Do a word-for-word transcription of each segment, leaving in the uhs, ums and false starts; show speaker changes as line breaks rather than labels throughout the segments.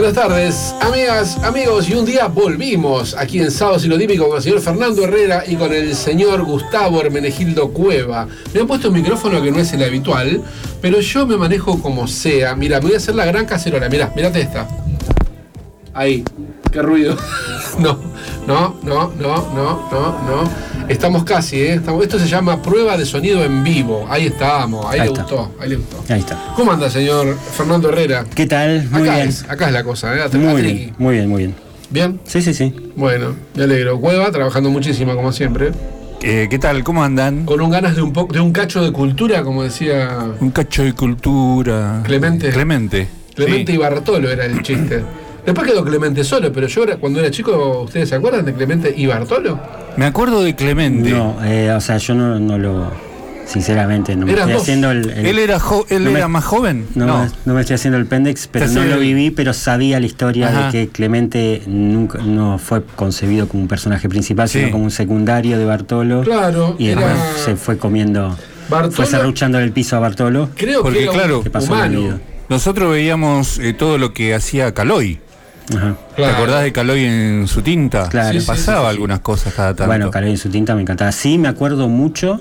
Buenas tardes, amigas, amigos, y un día volvimos aquí en Sábados y lo Típico con el señor Fernando Herrera y con el señor Gustavo Hermenegildo Cueva. Me han puesto un micrófono que no es el habitual, pero yo me manejo como sea. Mira, me voy a hacer la gran cacerola, mirá, mirate esta. Ahí, qué ruido. No, no, no, no, no, no, no. Estamos casi, ¿eh? Estamos, esto se llama prueba de sonido en vivo. Ahí estamos, ahí, ahí le está. gustó, ahí le gustó.
Ahí está.
¿Cómo anda, señor Fernando Herrera?
¿Qué tal? Muy
acá
bien.
Es, acá es la cosa, ¿eh?
Muy bien, muy bien, muy bien.
¿Bien?
Sí, sí, sí.
Bueno, me alegro. Cueva, trabajando muchísimo, como siempre.
Eh, ¿Qué tal? ¿Cómo andan?
Con un ganas de un poco, de un cacho de cultura, como decía...
Un cacho de cultura.
Clemente.
Clemente.
Clemente
sí.
y Bartolo era el chiste. Después quedó Clemente solo, pero yo cuando era chico, ¿ustedes se acuerdan de Clemente y Bartolo?
Me acuerdo de Clemente.
No, eh, o sea, yo no, no lo... Sinceramente, no me
Eran
estoy
dos.
haciendo el... el
¿Él era, jo él
no
era
me,
más joven?
No,
No.
Me, no me estoy haciendo el pendex, pero no lo viví, pero sabía la historia Ajá. de que Clemente nunca no fue concebido como un personaje principal, sí. sino como un secundario de Bartolo.
Claro.
Y después era... se fue comiendo... Bartolo, fue serruchando el piso a Bartolo.
Creo
Porque,
que
claro,
que pasó humano.
Nosotros veíamos eh, todo lo que hacía Caloi.
Ajá.
¿Te claro. acordás de Caloi en su tinta?
Claro.
Sí, pasaba sí, sí, algunas sí. cosas cada tanto.
Bueno, Caloi en su tinta me encantaba. Sí, me acuerdo mucho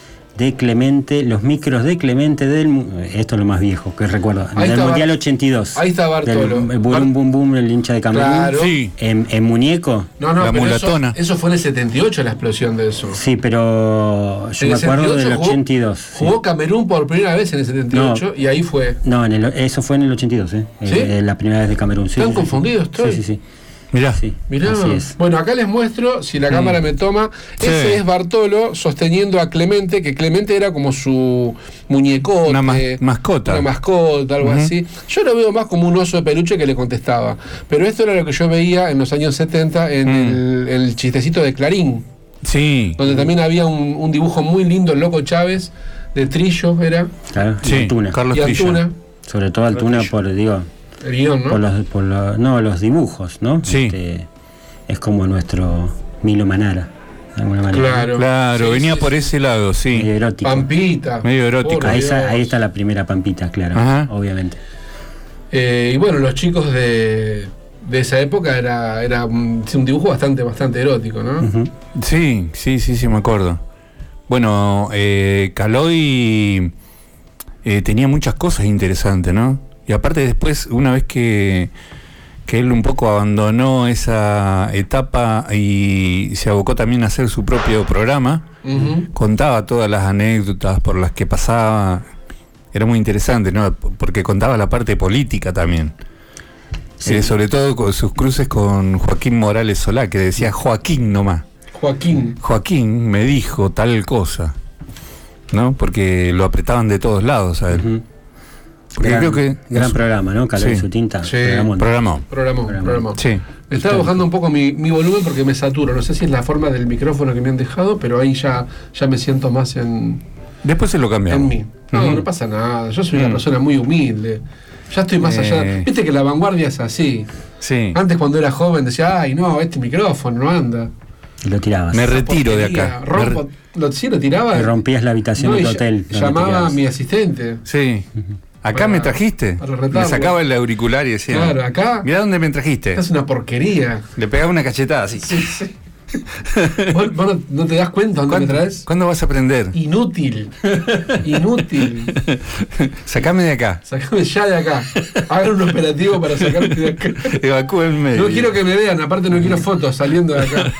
de Clemente, los micros de Clemente del... Esto es lo más viejo que recuerdo. Ahí del Mundial ochenta y dos.
Ahí está Bartolo.
Del Burum Bum Bum, el hincha de Camerún.
Claro.
Sí.
En, en muñeco.
No, no,
la
pero
mulatona.
Eso, eso fue en el setenta y ocho la explosión de eso.
Sí, pero yo
en
me acuerdo del
jugó,
ochenta y dos.
Jugó
sí.
Camerún por primera vez en el setenta y ocho no, y ahí fue.
No, en el, eso fue en el ochenta y dos, ¿eh?
¿Sí?
Eh, la primera vez de Camerún. Sí,
¿Están
sí,
confundidos
sí.
todos?
Sí, sí, sí.
Mirá.
Sí,
Mirá.
Así es.
Bueno, acá les muestro, si la sí. cámara me toma, sí. ese es Bartolo sosteniendo a Clemente, que Clemente era como su muñecote.
Una ma mascota.
Una mascota, algo uh -huh. así. Yo lo veo más como un oso de peluche que le contestaba. Pero esto era lo que yo veía en los años setenta en mm. el, el chistecito de Clarín.
Sí.
Donde también había un, un dibujo muy lindo, el Loco Chávez, de Trillo, era.
Claro,
sí.
Altuna.
Carlos
y Altuna.
Trillo. Sobre todo Altuna por, digo...
El guión, ¿no?
Por los, por los, no, los dibujos, ¿no?
Sí.
Este, es como nuestro Milo Manara, de alguna manera.
Claro, claro, sí, venía sí, por sí. ese lado, sí.
Medio erótico.
Pampita.
Medio erótico.
Ahí, ahí está la primera Pampita, claro, Ajá. obviamente.
Eh, y bueno, los chicos de, de esa época era, era un, un dibujo bastante, bastante erótico, ¿no?
Uh-huh. Sí, sí, sí, sí, me acuerdo. Bueno, eh, Caloi eh, tenía muchas cosas interesantes, ¿no? Y aparte después, una vez que, que él un poco abandonó esa etapa y se abocó también a hacer su propio programa, uh-huh. contaba todas las anécdotas por las que pasaba. Era muy interesante, ¿no? Porque contaba la parte política también. Sí. Eh, sobre todo con sus cruces con Joaquín Morales Solá, que decía Joaquín nomás.
Joaquín.
Joaquín me dijo tal cosa, ¿no? Porque lo apretaban de todos lados a él. Uh-huh.
Porque gran, creo que gran es, programa, ¿no? Caloi sí, su tinta.
Sí,
programón. Programón.
Programón, programón.
Sí.
Estaba bajando un poco mi, mi volumen porque me saturo. No sé si es la forma del micrófono que me han dejado, pero ahí ya, ya me siento más en...
Después se lo cambiamos.
En mí. No, uh-huh. no pasa nada. Yo soy uh-huh. una persona muy humilde. Ya estoy más eh... allá. Viste que la vanguardia es así.
Sí.
Antes cuando era joven decía, ay, no, este micrófono no anda.
Y lo tirabas.
Me retiro de acá.
Rompo,
me...
lo, sí, lo tiraba.
Y rompías la habitación
no,
del hotel.
Llamaba a mi asistente.
Sí. Uh-huh. Acá para, me trajiste. Me sacaba el auricular y decía.
Claro, acá.
Mirá dónde me trajiste.
Es una porquería.
Le pegaba una cachetada así.
Sí, sí. ¿Vos, vos no, no te das cuenta dónde me traes?
¿Cuándo vas a aprender?
Inútil. Inútil.
Sacame de acá.
Sacame ya de acá. Hagan un operativo para sacarte de acá.
Evacúenme.
No quiero que me vean, aparte no quiero fotos saliendo de acá.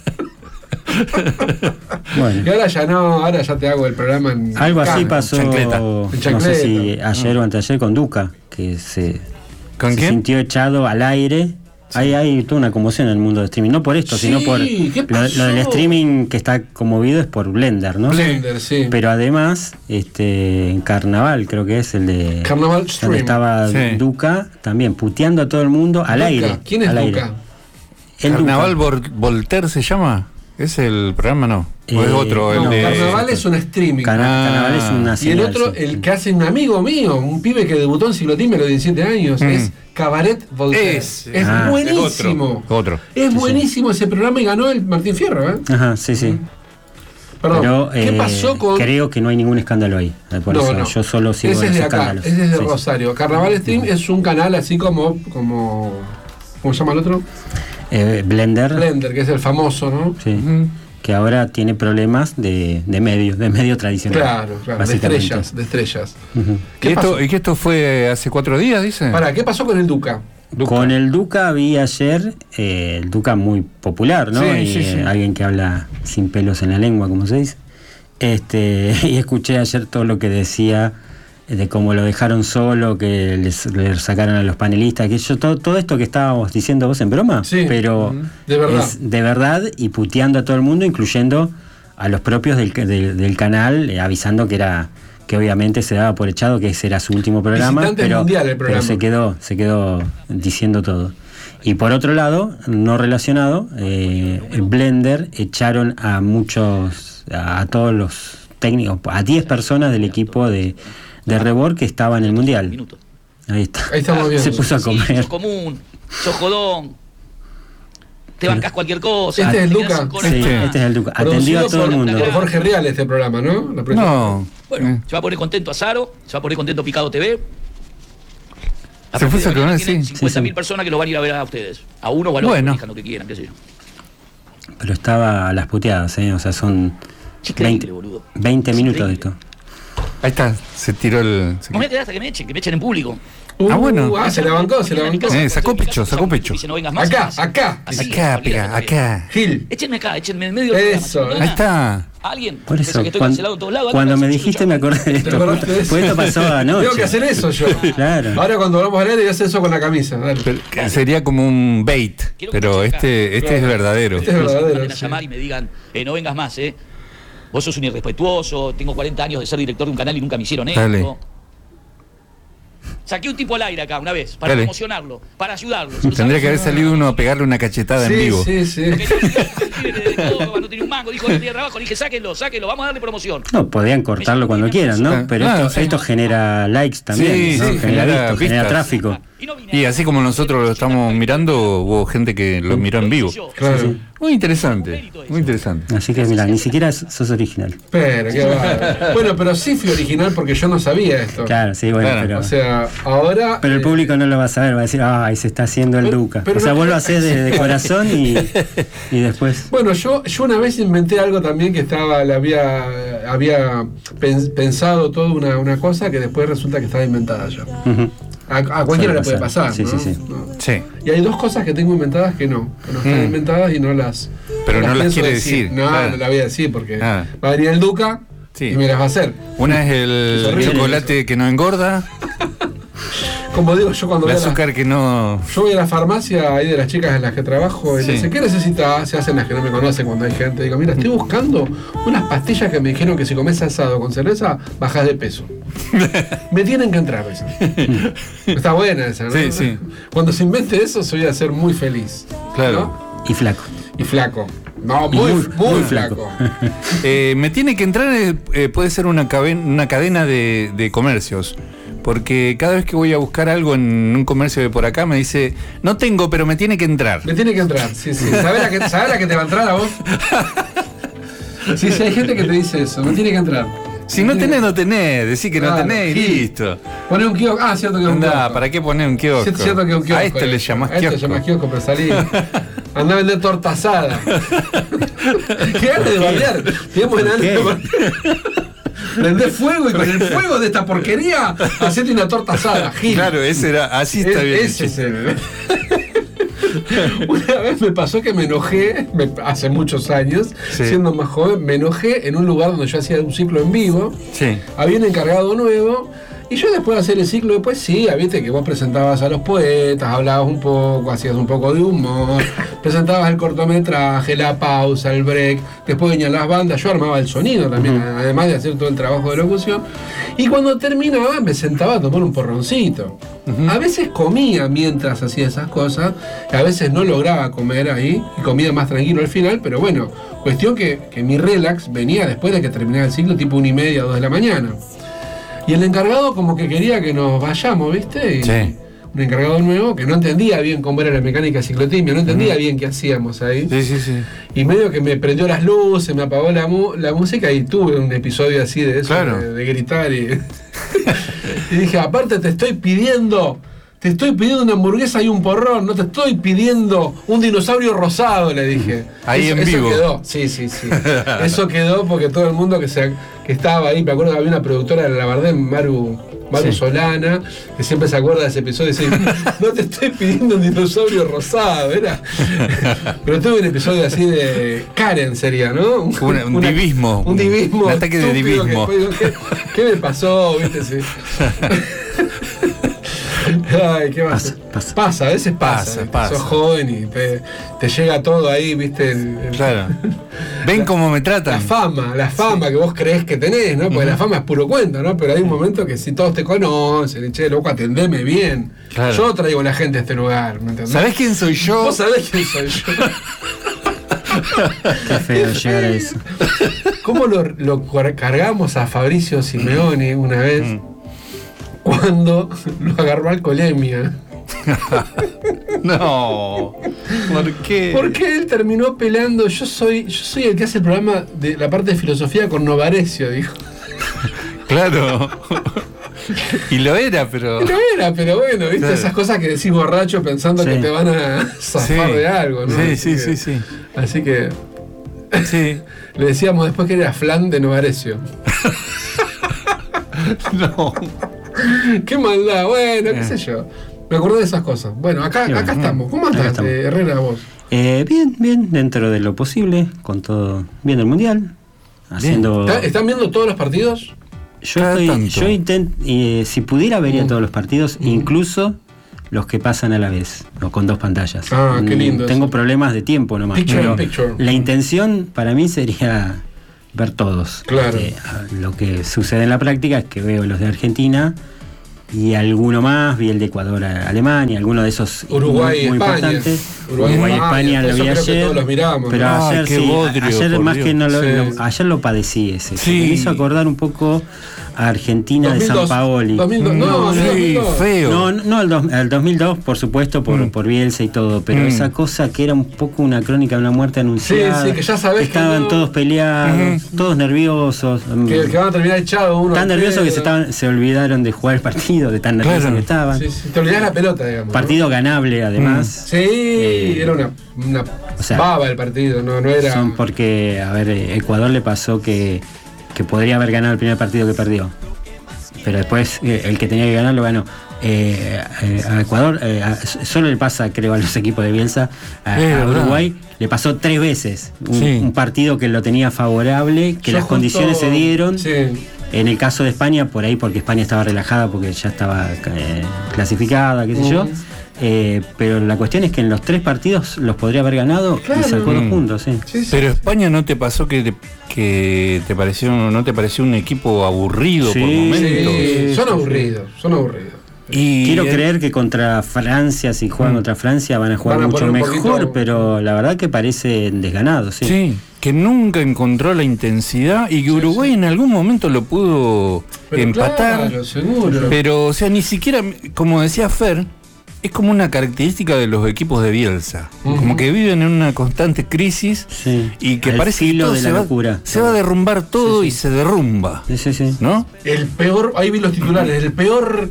Bueno. Y ahora ya no, ahora ya te hago el programa en
algo
cana,
así pasó,
en chancleta.
No
En chancleta.
sé si ayer o anteayer con Duca, que se,
¿Con
se
quién?
sintió echado al aire. Sí. Hay, hay toda una conmoción en el mundo del streaming, no por esto,
sí,
sino por lo, lo del streaming que está conmovido es por Blender, ¿no?
Blender, sí.
Pero además, este, en Carnaval, creo que es el de
Carnaval Stream,
donde estaba
sí.
Duca, también puteando a todo el mundo al
Duca.
aire.
¿Quién es
al
Duca?
Aire. El
Carnaval
Duca.
Voltaire se llama. ¿Es el programa no? ¿O
Eh,
es otro?
No,
el de...
Carnaval es un streaming.
Cana
Ah.
Carnaval es una
Y
señal,
el otro,
sí.
el que hace un amigo mío, un pibe que debutó en Ciclotín a los diecisiete años,
Mm.
es Cabaret Voltaire.
Es,
es
ah,
buenísimo.
Otro. otro.
Es
Sí,
buenísimo ese programa y ganó el Martín Fierro, ¿eh?
Ajá, sí, sí.
Perdón,
Pero
¿qué
eh,
pasó con...?
creo que no hay ningún escándalo ahí. Por
No,
eso
no.
yo solo sigo
Ese es
los
de acá,
escándalos.
ese es de
Sí, sí.
Rosario. Carnaval Stream es un canal así como... como ¿cómo se llama el otro?
Eh, Blender,
Blender, que es el famoso, ¿no?
sí,
Ujú.
que ahora tiene problemas de, de medio, de medio tradicional.
Claro, claro, de
básicamente.
estrellas, de estrellas.
Ujú.
¿Qué
¿Y esto,
pasó?
¿Y que esto fue hace cuatro días, dice?
Pará, ¿qué pasó con el Duca?
Duca.
Con el Duca vi ayer, eh, el Duca muy popular, ¿no?
Sí,
y,
sí, sí.
eh, alguien que habla sin pelos en la lengua, como se dice. Este, y escuché ayer todo lo que decía eh, de cómo lo dejaron solo, que les, le sacaron a los panelistas, que yo todo, todo esto que estábamos diciendo vos en broma,
Sí,
pero
de verdad.
es de verdad y puteando a todo el mundo, incluyendo a los propios del, del, del canal, eh, avisando que era que obviamente se daba por echado que ese era su último programa,
Visitante
pero,
mundial el programa.
pero se quedó, se quedó diciendo todo. Y por otro lado, no relacionado, eh, Blender echaron a muchos, a, a todos los técnicos, a diez personas del equipo de, de Rebord que estaba en el mundial.
Minutos.
Ahí está.
Ahí estamos viendo.
Se puso a
Sí,
comer.
sos común, sos jodón. Te bancás cualquier cosa.
¿Este es el
te quedás
Duca?
sin corazón.
Sí,
Este.
este es el Duca.
Producido
Atendió a todo el
por-
mundo.
por Jorge Real este programa, ¿no? La próxima-
No.
Bueno,
Eh.
se va a poner contento Azaro, se va a poner contento Picado T V.
Se puso a comer,
Tienen
sí.
cincuenta mil
Sí, sí.
personas que lo van a ir a ver a ustedes. A uno o al otro,
Bueno.
elijan lo que quieran, qué sé yo.
Pero estaba a las puteadas, ¿eh? O sea, son
Es increíble,
veinte,
boludo.
veinte
Es
minutos de
increíble.
esto.
Ahí está, se tiró el. se-
No me quedé hasta que me echen, que me echen en público.
Uh,
Ah, bueno.
Ah, se la bancó, se la bancó.
Eh, sacó pecho, sacó pecho.
Dice, no vengas más.
Acá,
Así,
acá.
así,
Acá,
cualquiera
pega,
que está bien.
acá.
Gil.
Échenme acá, échenme en medio del programa.
Eso,
¿no?
eh.
Ahí está.
¿A alguien?
Por
Piensa
eso,
que estoy
cuan-
cancelado en todos lados.
cuando
acá
me
me
dijiste me acordé de
¿Te
esto.
acordaste de eso?
Pues esto pasó anoche.
Tengo que hacer eso yo.
Claro.
Ahora cuando vamos al aire voy a hacer eso con la camisa. Dale.
Pero que sería como un bait,
Quiero que
pero
me
este, este es verdadero.
Este es verdadero.
Me van a
sí.
llamar y me digan, eh, no vengas más, ¿eh? Vos sos un irrespetuoso, tengo cuarenta años de ser director de un canal y nunca me hicieron esto.
Dale.
Saqué un tipo al aire acá una vez, para
Dale.
promocionarlo, para ayudarlo. ¿Se lo
Tendría
sabes?
que haber salido uno a pegarle una cachetada en
Sí,
vivo.
sí, sí.
Lo quería tirar, desde Córdoba, no tenía un mango, dijo que no tenía trabajo, le dije, sáquenlo, sáquenlo, vamos a darle promoción.
No, podían cortarlo cuando quieran, ¿no? Pero
Claro,
esto,
sí.
esto genera likes también,
Sí,
¿no?
sí,
genera,
genera
visto, genera
vistas.
tráfico.
Y, no vine
Y
a-
así como nosotros lo estamos mirando, hubo gente que lo miró en vivo.
Yo,
Claro.
Muy interesante, muy interesante.
Así que mira, ni siquiera sos original.
Pero, qué bárbaro. Bueno, pero sí fui original porque yo no sabía esto.
Claro, sí, bueno,
Claro.
pero.
O sea, ahora.
Pero el
eh,
público no lo va a saber, va a decir, ay, se está haciendo el
Pero-
Duca.
pero
O sea,
no-
vos lo hacés de, de corazón y, y después.
Bueno, yo, yo una vez inventé algo también que estaba, le había, había pen- pensado toda una, una cosa que después resulta que estaba inventada ya.
Ujú.
A, a cualquiera le
Suele
puede pasar.
pasar. Sí,
¿no?
sí, sí.
¿No?
Sí.
Y hay dos cosas que tengo inventadas que no, que no están
Mm.
inventadas y no las.
Pero no las
pienso
quiere decir,
No,
claro.
no las voy a decir porque
Ah.
va a venir el Duca
Sí.
y me las va a hacer.
Una es
Es
el
horrible
chocolate que no engorda,
Como digo yo cuando
el
voy a la-
azúcar que no.
yo voy a la farmacia ahí de las chicas en las que trabajo y
Sí.
le dice, ¿qué necesitas? Se hacen las que no me conocen cuando hay gente. Digo, mira, estoy buscando unas pastillas que me dijeron que si comes asado con cerveza, bajás de peso. Me tienen que entrar esa. Está buena esa, ¿no?
Sí, sí.
Cuando se invente eso, soy a ser muy feliz.
Claro.
¿no?
Y flaco.
Y flaco. No,
Y
muy,
muy-
muy,
muy
flaco.
Eh, me tiene que entrar, eh, eh, puede ser una, caben- una cadena de, de comercios. Porque cada vez que voy a buscar algo en un comercio de por acá me dice, no tengo, pero me tiene que entrar.
Me tiene que entrar, sí, sí. ¿Sabés la que, sabés la que te va a entrar a vos? Sí, sí, hay gente que te dice eso, me tiene que entrar.
Si no tenés, no tenés. Decí que no
Claro,
tenés y
sí.
listo.
Poné un kiosco. Ah, cierto que es un
Anda,
kiosco.
¿para qué poner un kiosco?
Cierto, cierto que es un kiosco.
A esto le llamás
A esto le
kiosco.
llamás kiosco, pero salí. Andá a vender torta asada. ¿Qué ganas de bardear? Tenemos ganas de
¿Qué?
bardear. Prendé fuego y con el fuego de esta porquería hacete una torta asada, Gil.
Claro, ese era, así está
Es-
bien.
ese
hecho.
es el- Una vez me pasó que me enojé, me- hace muchos años,
Sí.
siendo más joven, me enojé en un lugar donde yo hacía un ciclo en vivo.
Sí.
Había un encargado nuevo. Y yo después de hacer el ciclo, después sí, viste que vos presentabas a los poetas, hablabas un poco, hacías un poco de humor, presentabas el cortometraje, la pausa, el break, después venían las bandas, yo armaba el sonido también, uh-huh. además de hacer todo el trabajo de locución. Y cuando terminaba me sentaba a tomar un porroncito. Uh-huh. A veces comía mientras hacía esas cosas, a veces no lograba comer ahí, y comía más tranquilo al final, pero bueno, cuestión que, que mi relax venía después de que terminara el ciclo, tipo una y media, dos de la mañana. Y el encargado como que quería que nos vayamos, ¿viste? Y
Sí.
un encargado nuevo que no entendía bien cómo era la mecánica de ciclotimia, no entendía uh-huh. bien qué hacíamos ahí.
Sí, sí, sí.
Y medio que me prendió las luces, me apagó la, mu- la música y tuve un episodio así de eso,
claro.
de, de gritar y, y dije, aparte te estoy pidiendo, te estoy pidiendo una hamburguesa y un porrón, no te estoy pidiendo un dinosaurio rosado, le dije.
Ahí
eso,
en vivo.
Eso quedó, sí, sí, sí. Eso quedó porque todo el mundo que, se, que estaba ahí, me acuerdo que había una productora de la Bardem, Maru... Maru sí. Solana, que siempre se acuerda de ese episodio y dice, no te estoy pidiendo un dinosaurio rosado, era. Pero tuve un episodio así de Karen sería, ¿no? Un,
un, un
una,
divismo.
Un divismo.
Un ataque de divismo.
Que digo, ¿qué, ¿Qué me pasó? ¿Viste? Sí. Ay, ¿qué pasa? Pasa, pasa. pasa a veces pasa. pasa, pasa. Sos joven y te, te llega todo ahí, ¿viste? El, el,
claro. Ven
la,
cómo me tratan.
La fama, la fama sí. que vos creés que tenés, ¿no? Porque uh-huh. la fama es puro cuento, ¿no? Pero hay un momento que si todos te conocen, che, loco, atendeme bien. Claro. Yo traigo a la gente a este lugar, ¿me entendés?
¿Sabés quién soy yo?
Vos sabés quién soy yo.
Qué feo llegar a eso.
¿Cómo lo, lo cargamos a Fabricio Simeone una vez? Mm. Cuando lo agarró alcoholemia.
No. ¿Por qué?
Porque él terminó peleando. Yo soy, yo soy el que hace el programa de la parte de filosofía con Novarecio, dijo.
Claro. Y lo era, pero.
Y lo era, pero bueno, viste, claro. Esas cosas que decís borracho pensando sí. que te van a zafar sí. de algo, ¿no?
Sí,
así
sí,
que,
sí, sí.
Así que.
Sí.
Le decíamos después que era flan de Novarecio.
No.
Qué maldad, bueno, qué sé yo. Me acordé de esas cosas. Bueno, acá, acá bueno, estamos. ¿Cómo andás, eh, Herrera, vos?
Eh, bien, bien, dentro de lo posible, con todo. Viendo el mundial. Haciendo.
Bien. ¿Están viendo todos los partidos?
Yo estoy, yo intento, eh, si pudiera vería mm. todos los partidos, mm. incluso los que pasan a la vez, o con dos pantallas.
Ah, qué lindo.
Tengo
eso.
problemas de tiempo nomás.
Picture
pero
picture.
La intención para mí sería ver todos.
Claro.
Este, lo que sucede en la práctica es que veo los de Argentina y alguno más, vi el de Ecuador a Alemania, alguno de esos
Uruguay
muy, muy
España.
importantes.
Uruguay,
Uruguay España,
España
lo vi ayer.
Los miramos,
pero
¿no?
ayer
ah,
sí,
bodrio,
ayer más Dios. que no lo,
sí.
lo, ayer lo padecí ese.
Sí.
Me hizo acordar un poco a Argentina
dos mil dos,
de San Paoli.
dos mil dos, no,
no, sí,
dos mil dos.
Feo.
No, no el, dos, el dos mil dos, por supuesto, por, mm. por Bielsa y todo, pero mm. esa cosa que era un poco una crónica de una muerte anunciada.
Sí, sí, que ya sabés
estaban
que no...
todos peleados, mm. todos nerviosos.
Que, que van a terminar echados uno.
Tan nerviosos que se, estaban, se olvidaron de jugar el partido, de tan nerviosos claro. que estaban.
Sí, sí, te olvidás la pelota, digamos.
Partido ¿no? ganable, además.
Mm. Sí, eh, era una, una o sea, baba el partido, no, no era.
Son porque, a ver, Ecuador le pasó que, que podría haber ganado el primer partido que perdió. Pero después eh, el que tenía que ganar lo ganó. Eh, eh, a Ecuador eh, a, solo le pasa, creo, a los equipos de Bielsa. A,
eh,
a Uruguay le pasó tres veces un, sí. un partido que lo tenía favorable, que Yo las justo, condiciones se dieron.
Sí.
En el caso de España, por ahí porque España estaba relajada porque ya estaba eh, clasificada, qué sé uh-huh. yo. Eh, pero la cuestión es que en los tres partidos los podría haber ganado claro. y sacó dos puntos. Sí.
Sí, sí.
Pero España no te pasó que te, que te pareció, no te pareció un equipo aburrido
sí,
por momentos.
Sí, son aburridos, son aburridos.
Y quiero el... creer que contra Francia, si juegan mm. contra Francia, van a jugar van a mucho mejor, poquito... pero la verdad que parece desganado, sí.
Sí, que nunca encontró la intensidad y que Uruguay sí, sí. en algún momento lo pudo pero empatar.
Claro, seguro.
Pero, o sea, ni siquiera, como decía Fer, es como una característica de los equipos de Bielsa. Uh-huh. Como que viven en una constante crisis
sí.
y que
Al
parece que todo
de
se,
la
va, se va a derrumbar todo sí, sí. y se derrumba.
Sí, sí, sí.
¿No?
El peor, ahí vi los titulares, el peor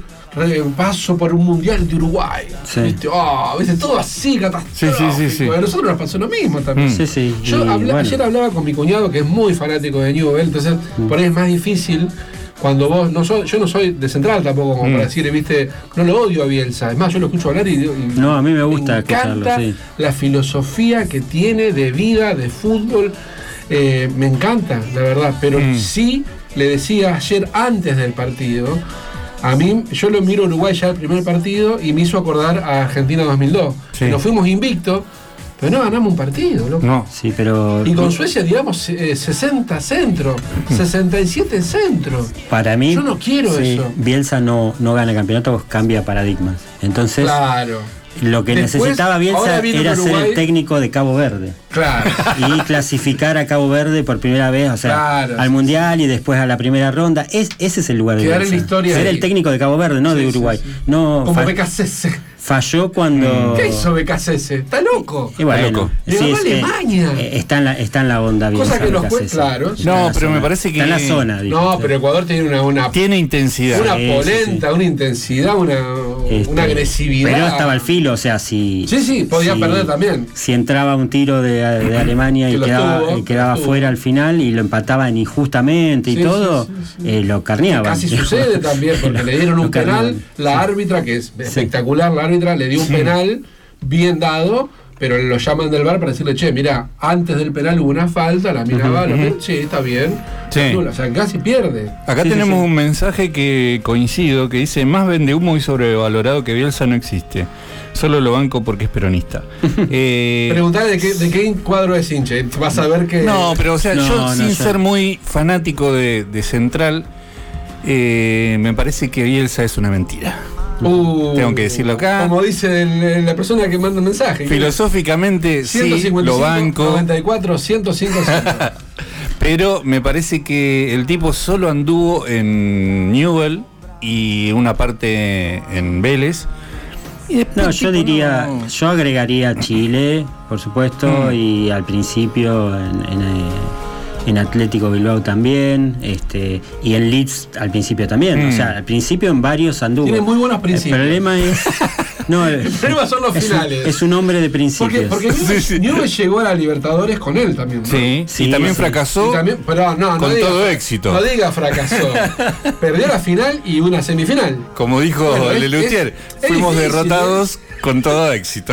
paso por un mundial de Uruguay.
Sí.
¿Viste? Oh, ¿viste? Todo así catastrófico.
Sí, sí, sí, sí.
A nosotros nos pasó lo mismo también.
Mm. Sí, sí.
Yo
y,
habla,
bueno.
ayer hablaba con mi cuñado que es muy fanático de Newell, entonces mm. por ahí es más difícil. Cuando vos, no soy, yo no soy de Central tampoco, como mm. para decir, viste, no lo odio a Bielsa. Es más, yo lo escucho hablar y, y
no, a mí me gusta
me encanta
sí.
la filosofía que tiene de vida, de fútbol. Eh, me encanta, la verdad. Pero mm. sí le decía ayer antes del partido, a mí, yo lo miro a Uruguay ya el primer partido y me hizo acordar a Argentina dos mil dos. Sí. Nos fuimos invictos. Pero no ganamos un partido, loco.
No, sí, pero.
Y con Suecia, digamos, eh, sesenta centros, sesenta y siete centros.
Para mí.
Yo no quiero
sí,
eso.
Bielsa no, no gana campeonatos, cambia paradigmas. Entonces.
Claro.
Lo que
Después,
necesitaba Bielsa
ahora vino
era ser
Uruguay.
el técnico de Cabo Verde.
Claro.
Y clasificar a Cabo Verde por primera vez, o sea,
Claro,
al
sí,
Mundial y después a la primera ronda. Es, ese es el lugar de
Quedar
Bielsa.
en la historia
Ser
ahí.
el técnico de Cabo Verde, no
Sí,
de
sí,
Uruguay.
sí.
No,
Como
fa-
B K C S.
falló cuando...
¿Qué hizo B K C S? ¡Está loco!
Y bueno,
loco.
Le ganó
es, eh,
Alemania.
eh, está, en la, está en la onda Bielsa.
Cosa que nos
B K C S.
cuesta, claro.
Está
No,
en la
pero me
zona.
parece que-
Está en la zona.
No,
¿viste?
pero Ecuador tiene una, una,
Tiene intensidad.
una
Sí, sí,
polenta,
sí.
una intensidad, una,
Este,
una agresividad.
Pero estaba al filo, o sea, si...
Sí, sí, podía
si-
perder también.
Si entraba un tiro de, de Alemania
Que
y
lo
quedaba,
tuvo,
y quedaba
lo tuvo.
fuera al final y lo empataban injustamente y
Sí,
todo,
sí, sí, sí.
eh, lo carneaban.
Casi sucede también, porque
Lo-
le dieron
lo
un penal,
carneaban.
la árbitra, que es espectacular, la árbitra le dio un penal bien dado, pero lo llaman del V A R para decirle, che, mira, antes del penal hubo una falta, la miraba,
Ujú,
lo
ujú.
ve, che, está bien.
Sí.
O sea, casi pierde.
Acá
Sí, sí,
tenemos
sí.
un mensaje que coincido, que dice, más vende humo y sobrevalorado que Bielsa no existe. Solo lo banco porque es peronista. Eh,
Preguntale de qué, de qué cuadro es hincha, vas a ver que...
no, pero o sea,
No,
yo
no,
sin
yo-
ser muy fanático de, de Central, eh, me parece que Bielsa es una mentira.
Uh,
Tengo que decirlo acá.
Como dice el- la persona que manda el mensaje.
Filosóficamente sí,
ciento cincuenta y
lo
cinco,
banco,
noventa y cuatro, ciento cinco.
pero me parece que el tipo solo anduvo en Newell y una parte en Vélez. Y después
No,
el
yo
tipo
diría,
no-
yo agregaría Chile, por supuesto,
Mm.
y al principio en, en, eh, en Atlético Bilbao también, este, y en Leeds al principio también.
Mm.
O sea, al principio en varios anduvo.
Tiene muy buenos principios.
El problema es. No, el,
problema son los
es
finales.
Un, es un hombre de
Porque,
principios.
porque
Sí, sí.
Newell llegó a la Libertadores con él también, ¿no?
Sí,
Sí,
y también
sí.
fracasó.
Y también, pero no, no
con
diga-
todo éxito.
No diga fracasó. Perdió la final y una semifinal.
Como dijo
Bueno, es-
Lelutier,
es- es
fuimos
difícil,
derrotados con todo éxito.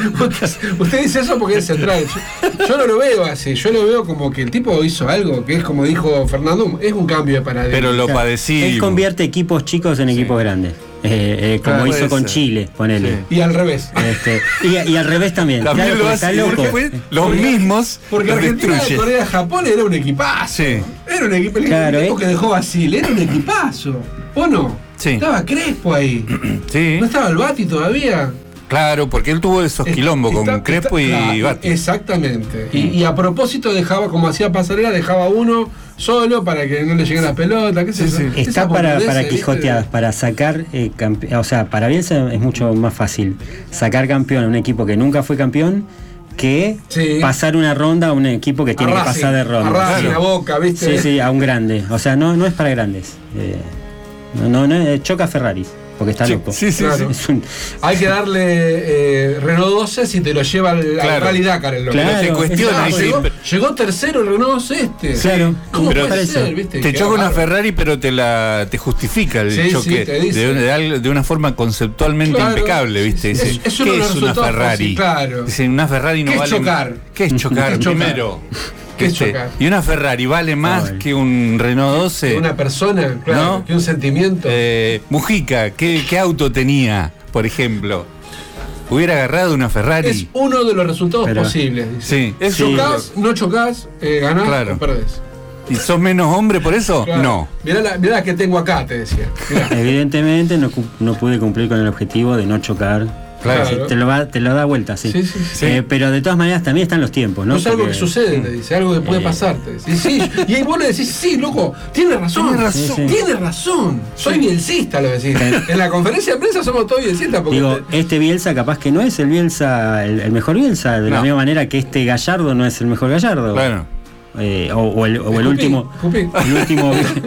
Usted dice eso porque es central. Yo, yo no lo veo así. Yo lo veo como que el tipo hizo algo que es como dijo Fernando, es un cambio de paradigma.
Pero lo
Claro,
padecí.
Él convierte equipos chicos en equipos grandes. Eh, eh, como
Claro,
hizo
puede
con
ser.
Chile, ponele.
Y al revés.
Este, y, y al revés también.
También
Claro,
lo
porque
hace,
está
y
loco.
después los
Porque-
mismos
Porque
los
Argentina,
destruye.
Corea, Japón era un equipazo.
Sí.
Era un equipo. El
Claro,
equipo
eh.
que dejó Basile era un equipazo. ¿O no?
Sí.
Estaba Crespo ahí.
Sí,
¿No estaba el Bati todavía?
claro, porque él tuvo esos quilombos con
Está-
Crespo
está-
y
claro,
Bati.
Exactamente. Y, y a propósito dejaba, como hacía Pasarela, dejaba uno solo para que no le lleguen las pelotas. ¿Qué sé
Sí,
yo?
sí.
Esas
Está para,
boludeces,
para
¿viste?
quijoteadas, para sacar eh, campe- o sea, para Bielsa es mucho más fácil sacar campeón a un equipo que nunca fue campeón que
Sí.
pasar una ronda a un equipo que
A
tiene que
Racing,
pasar de ronda.
A Racing,
Claro.
a Boca, ¿viste?
Sí, sí, a un grande. O sea, no, no es para grandes. Eh, no, no, no, eh, choca a Ferrari, porque está
Sí,
loco.
sí, sí,
Claro.
Es un-
Hay que darle eh, Renault doce si te lo lleva al, al
Claro.
Rally Dakar. El loco.
Claro,
Pero te cuestiona,
Ah,
dice,
llegó,
pero-
llegó tercero el Renault doce este.
Claro.
¿Cómo
Pero
puede
te-
ser? ¿Viste?
Te
Qué
choca una
bárbaro.
Ferrari, pero te la te justifica el
Sí, sí,
choque
te dice.
de, de algo- de una forma conceptualmente
Claro.
impecable, ¿viste?
Es-
Dice,
es uno
¿qué
de los
es una
resultados
Ferrari?
fáciles, claro.
Dice, una Ferrari no
¿Qué es
vale.
chocar?
¿Qué es chocar?
¿Qué es chocar?
Primero.
¿Qué es
¿Viste?
chocar?
Y una Ferrari vale más
bueno.
que un Renault doce.
Que una persona, claro,
¿No?
que un sentimiento.
Eh, Mujica, ¿qué, ¿qué auto tenía, por ejemplo? Hubiera agarrado una Ferrari.
Es uno de los resultados
Pero-
posibles. Dice.
Sí, es
Chocás, no chocás, eh, ganás
Claro.
o perdés.
¿Y sos menos hombre por eso?
Claro.
No.
Mirá la, mirá la que tengo acá, te decía. Mirá.
Evidentemente no, cu- no pude cumplir con el objetivo de no chocar.
Claro.
Sí, te, lo va, te lo da vuelta, sí.
Sí, sí, sí.
Eh, pero de todas maneras también están los tiempos, ¿no?
No es algo
Porque-
que sucede, te dice, algo que puede
Eh.
pasar. Te dice. Y, sí, y ahí vos le decís, sí, loco, tiene razón.
Tiene
razón. Sí, sí.
Tiene razón. Soy bielcista, lo decís.
Sí.
En la conferencia de prensa somos todos bielsistas. Porque
Digo,
te-
este Bielsa capaz que no es el Bielsa, el, el mejor Bielsa, de la
No.
misma manera que este Gallardo no es el mejor Gallardo.
Claro.
Eh, o, o el, o el
Escupí,
último.
escupí.
El último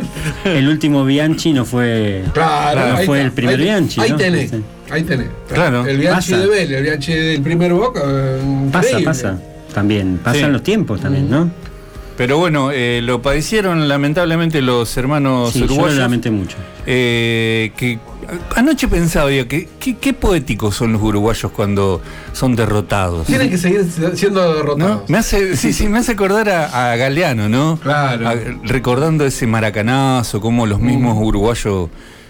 el último Bianchi no fue.
Claro,
no
ahí
fue
está.
el primer
ahí,
Bianchi,
Ahí
¿no?
tenés,
Sí.
ahí tenés.
Claro.
El Bianchi
Pasa.
de Vélez, el Bianchi del primer Boca. eh,
Pasa,
increíble.
pasa. También. Pasan
Sí.
los tiempos también, ¿no?
Pero bueno, eh, lo padecieron lamentablemente los hermanos
Sí, yo lo
uruguayos.
lamenté mucho.
eh, que anoche pensaba yo que qué, qué poéticos son los uruguayos cuando son derrotados.
Tienen que seguir siendo
¿No?
derrotados.
Me hace, sí, sí, me hace acordar a, a Galeano, ¿no?
Claro.
A- recordando ese maracanazo, cómo los mismos
Mm.
uruguayos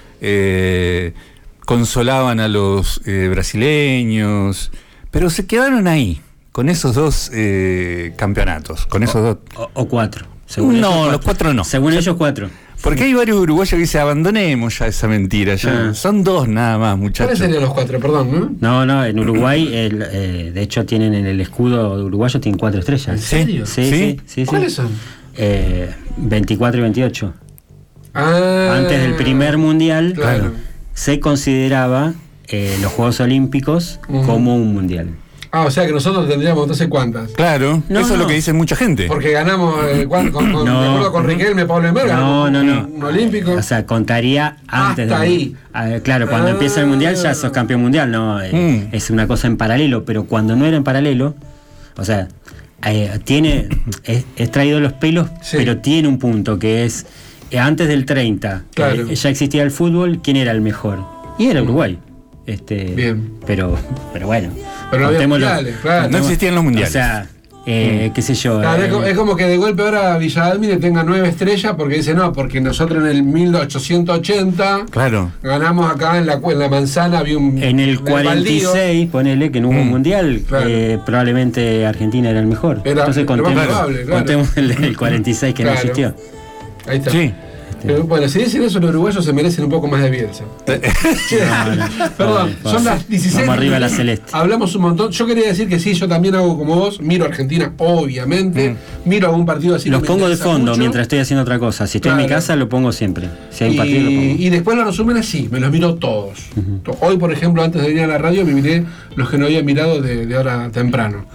eh, consolaban a los eh, brasileños, pero se quedaron ahí, con esos dos eh, campeonatos, con esos dos.
O, o cuatro. Según
No,
ellos,
los cuatro no.
Según ellos, cuatro.
Porque hay varios uruguayos que dicen, abandonemos ya esa mentira. Ya.
Ah.
Son dos nada más, muchachos.
¿Cuáles serían los cuatro? Perdón, ¿no?
No, no, en Uruguay, el, eh, de hecho, tienen en el escudo uruguayo, tienen cuatro estrellas.
¿En serio?
Sí,
¿Sí?
sí, sí. sí.
¿Cuáles son?
Eh, veinticuatro y veintiocho.
Ah,
Antes del primer mundial,
Claro.
se consideraba eh, los Juegos Olímpicos
Ujú.
como un mundial.
Ah, o sea que nosotros tendríamos no sé cuántas.
Claro,
No,
eso es lo
no.
que dice mucha gente.
Porque ganamos, eh, con, con, con,
No.
de acuerdo con Riquelme, Pablo Ember,
No,
ganamos
no, no.
un olímpico.
O sea, contaría antes
Hasta
del-
ahí.
Ah, claro, cuando
Ah.
empieza el mundial ya sos campeón mundial, ¿no? Eh,
Mm.
Es una cosa en paralelo, pero cuando no era en paralelo, o sea, eh, tiene, es, es traído los pelos,
Sí.
pero tiene un punto que es, eh, antes del treinta,
Claro.
eh, ya existía el fútbol, ¿quién era el mejor? Y era Uruguay. Este,
Bien.
Pero, pero bueno.
Pero no había
contémoslo.
mundiales, claro.
No existían los mundiales.
O sea, eh, qué sé yo.
Claro, es,
eh,
co- es como que de golpe ahora Villa Dálmine tenga nueve estrellas porque dice no, porque nosotros en el mil ochocientos ochenta
Claro.
ganamos acá en la, cu- en la manzana, había un.
En el cuarenta y seis, ponele que no hubo
Mm.
mundial,
Claro.
eh, probablemente Argentina era el mejor.
Era
Entonces
lo más
contemos,
probable, claro.
contemos el del cuarenta y seis que
Claro.
no existió.
Ahí está.
Sí.
Pero, bueno, si dicen eso, los uruguayos se merecen un poco más de Bielsa. Che,
No, no.
Perdón,
Vamos,
son las dieciséis.
vamos arriba a la celeste.
Hablamos un montón. Yo quería decir que sí, yo también hago como vos. Miro Argentina, obviamente. Miro algún partido así.
Los
no me
pongo de
interesa
fondo
mucho.
mientras estoy haciendo otra cosa. Si estoy en mi
Claro.
casa, lo pongo siempre. Si hay un
Y,
partido, lo pongo.
y después los resúmenes sí, me los miro todos. To- Hoy, por ejemplo, antes de venir a la radio, me miré los que no había mirado de, de ahora temprano.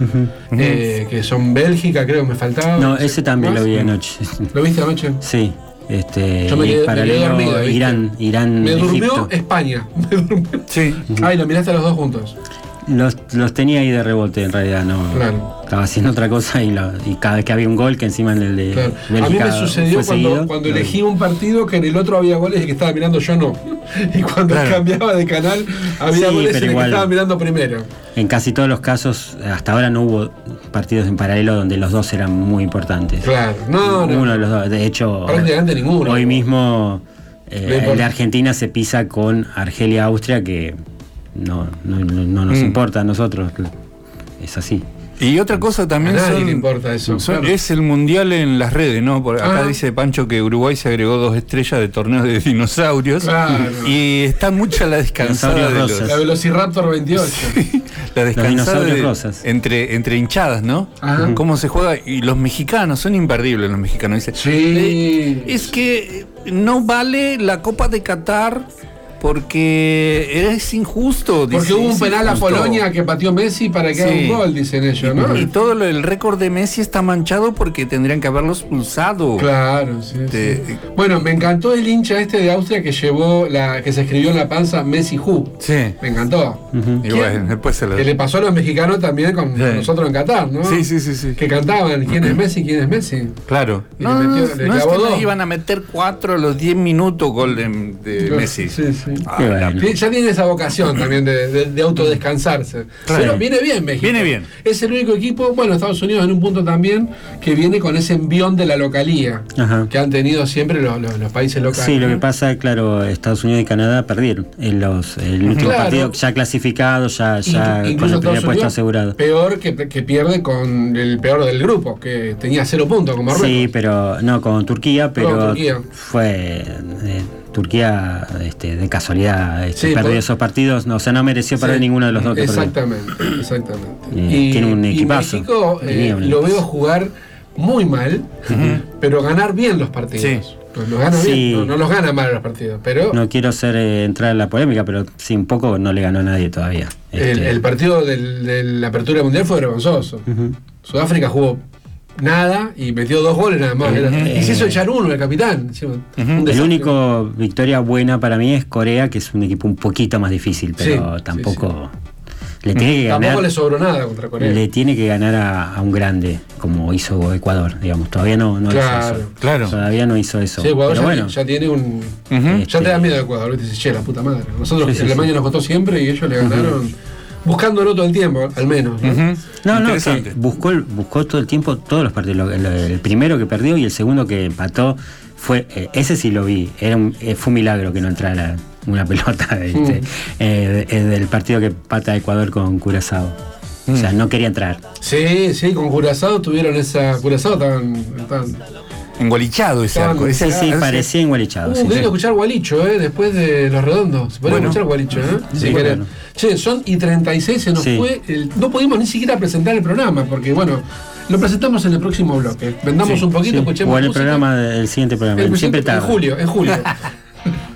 Eh, que son Bélgica, creo que me faltaba.
No,
sé
ese también
más.
lo vi anoche.
¿Lo viste anoche?
Sí. Este,
Yo me
y
quedé, me quedé
paralelo
dormido, ¿viste?
Irán, Irán,
Me durmió
Egipto.
España. Me durmió.
Sí.
Ay, lo miraste los dos juntos.
Los, los tenía ahí de rebote, en realidad, no.
Claro.
Estaba haciendo otra cosa y, lo- y cada vez que había un gol, que encima en el de
Claro. A mí
Bélgica
me sucedió
fue
cuando,
seguido,
cuando
lo vi.
elegí un partido que en el otro había goles y que estaba mirando yo no. Y cuando
Claro.
cambiaba de canal había
Sí,
goles en
pero
el que
igual.
estaba mirando primero.
En casi todos los casos, hasta ahora no hubo partidos en paralelo donde los dos eran muy importantes.
Claro. No, no.
Uno de los dos. De hecho,
Prácticamente ninguno.
hoy mismo eh,
No importa.
el de Argentina se pisa con Argelia-Austria, que no, no, no- no nos
Mm.
importa a nosotros. Es así.
Y otra cosa también
A nadie
son-
le importa eso,
son-
claro.
es el mundial en las redes, ¿no? Por acá
Ah.
dice Pancho que Uruguay se agregó dos estrellas de torneos de dinosaurios.
Claro.
Y está mucha la descansada de
Dinosaurios
los,
rosas.
La Velociraptor veintiocho.
la descansada
dinosaurios
de-
rosas.
entre, entre hinchadas, ¿no?
Ajá.
Cómo se juega. Y los mexicanos, son imperdibles los mexicanos. Dice,
Sí.
"Eh, es que no vale la Copa de Qatar porque es injusto.
Porque
dice,
hubo un
es
penal a
injusto".
Polonia que pateó Messi para que haga
Sí.
un gol, dicen ellos, ¿no?
Y todo lo- el récord de Messi está manchado porque tendrían que haberlo expulsado.
Claro, sí,
Te-
sí. Bueno, me encantó el hincha este de Austria que llevó la que se escribió en la panza Messi Who.
Sí.
Me encantó.
Y bueno, después se lo.
Que le pasó a los mexicanos también con,
Sí.
con nosotros en Qatar, ¿no?
Sí, sí, sí, sí.
Que cantaban ¿quién es Messi? ¿Quién es Messi?
Claro.
Y
No,
le
no,
metió- le
no es
clavó
que
dos.
nos iban a meter cuatro a los diez minutos gol de, de Messi.
Sí, sí.
Ah,
Qué
la-
bueno.
Sí, ya tiene esa vocación también de, de, de autodescansarse.
Claro.
Pero viene bien México.
Viene bien.
Es el único equipo, bueno, Estados Unidos en un punto también, que viene con ese envión de la localía
Ajá.
que han tenido siempre los, los- los países locales.
Sí, lo que
¿no?
pasa, claro, Estados Unidos y Canadá perdieron en los el último
Claro.
partido ya clasificado, ya, ya
Inclu-
con
incluso
el primer
Estados
puesto
Unidos
asegurado.
Peor que, que pierde con el peor del grupo, que tenía cero puntos como Marruecos.
Sí, pero no con Turquía, pero
Con Turquía.
fue eh, Turquía este, de casualidad este,
Sí,
perdió
por-
esos partidos, no, o sea, no mereció perder
Sí,
ninguno de los dos que perdió.
Exactamente, exactamente.
Eh, tiene un equipazo.
Y México eh,
Tenía un
lo
equipazo.
veo jugar muy mal, pero ganar bien los partidos.
Sí.
Los, los gana
Sí.
bien, no, no los gana mal los partidos, pero
No quiero hacer eh, entrar en la polémica, pero sí, un poco no le ganó a nadie todavía.
el,
Este,
el partido del- de la apertura mundial fue vergonzoso.
ujú.
Sudáfrica jugó nada y metió dos goles nada más. Era-
Ujú.
y se hizo echar uno el capitán. Encima. Un
El
desastre.
único victoria buena para mí es Corea, que es un equipo un poquito más difícil, pero
Sí,
tampoco le tiene que
Tampoco
ganar.
le sobró nada contra Corea.
Le tiene que ganar a, a un grande, como hizo Ecuador, digamos. Todavía no, no
Claro,
hizo eso.
claro.
Todavía no hizo eso.
Sí, Ecuador
pero
ya,
bueno,
ya tiene un.
Ujú.
Ya te da miedo de Ecuador, ¿viste? Dices, che, la puta madre. Nosotros,
Sí, sí,
Alemania
sí.
nos costó siempre y ellos le ganaron. Buscándolo todo el tiempo, al menos. ¿no?
Ujú.
no, no,
Interesante.
que buscó, el- buscó todo el tiempo todos los partidos. Lo- el, el primero que perdió y el segundo que empató fue. eh, ese sí lo vi. Era un, eh, fue un milagro que no entrara una pelota ¿viste?
Mm.
Eh, de- del partido que empata Ecuador con Curazao. O sea, no quería entrar.
Sí, sí, con Curazao tuvieron esa. Curazao estaban, estaban
engualichado ese
Estaban-
arco. Ese,
Sí, sí,
ese-
parecía engualichado.
Uh,
sí.
qué lindo escuchar Gualicho, ¿eh? Después de Los Redondos. Se puede
Bueno.
escuchar Gualicho, ¿eh?
Sí,
Si querés.
bueno.
Che, son y treinta y seis, se nos
Sí.
fue. el- no pudimos ni siquiera presentar el programa, porque bueno, lo presentamos en el próximo bloque. Vendamos
Sí,
un poquito,
Sí,
escuchemos
o en el
música.
programa del siguiente programa.
El
Siempre
en
tarde.
julio, en julio.